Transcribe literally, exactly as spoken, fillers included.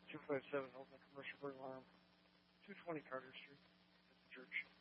two five seven Hilton Commercial Burn Alarm, two twenty Carter Street, at the church.